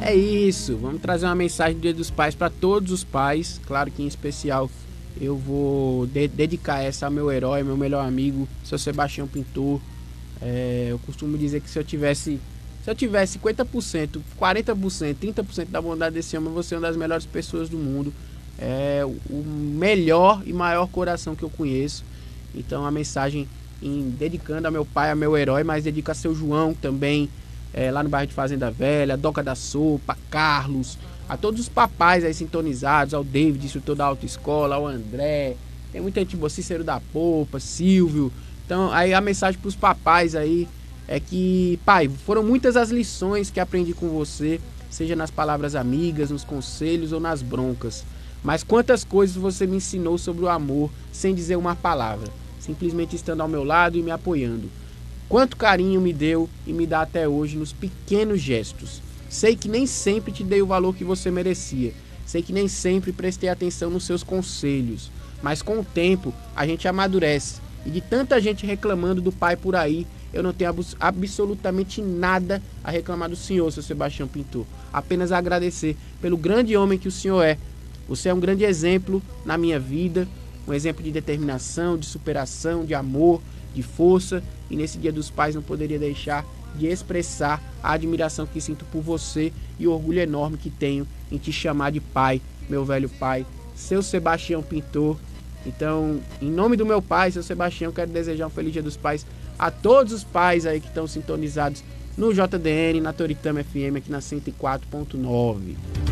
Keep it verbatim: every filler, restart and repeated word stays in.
É isso, vamos trazer uma mensagem do Dia dos Pais para todos os pais. Claro que em especial eu vou de- dedicar essa ao meu herói, meu melhor amigo, seu Sebastião Pintor. É, eu costumo dizer que se eu tivesse se eu tivesse cinquenta por cento, quarenta por cento, trinta por cento da bondade desse homem, você é uma das melhores pessoas do mundo. É o melhor e maior coração que eu conheço. Então a mensagem em dedicando a meu pai, a meu herói, mas dedica a seu João também, é, lá no bairro de Fazenda Velha, Doca da Sopa, Carlos, a todos os papais aí sintonizados, ao David, instrutor da autoescola, ao André, tem muita gente boa, Cícero da Popa, Silvio. Então aí a mensagem para os papais aí é que, pai, foram muitas as lições que aprendi com você, seja nas palavras amigas, nos conselhos ou nas broncas. Mas quantas coisas você me ensinou sobre o amor sem dizer uma palavra, simplesmente estando ao meu lado e me apoiando. Quanto carinho me deu e me dá até hoje nos pequenos gestos. Sei que nem sempre te dei o valor que você merecia. Sei que nem sempre prestei atenção nos seus conselhos. Mas com o tempo a gente amadurece. E de tanta gente reclamando do pai por aí, eu não tenho abs- absolutamente nada a reclamar do senhor, seu Sebastião Pintor. Apenas a agradecer pelo grande homem que o senhor é. Você é um grande exemplo na minha vida, um exemplo de determinação, de superação, de amor, de força. E nesse Dia dos Pais não poderia deixar de expressar a admiração que sinto por você e o orgulho enorme que tenho em te chamar de pai, meu velho pai, seu Sebastião Pintor. Então, em nome do meu pai, seu Sebastião, quero desejar um feliz Dia dos Pais a todos os pais aí que estão sintonizados no J D N, na Toritama F M, aqui na cento e quatro ponto nove.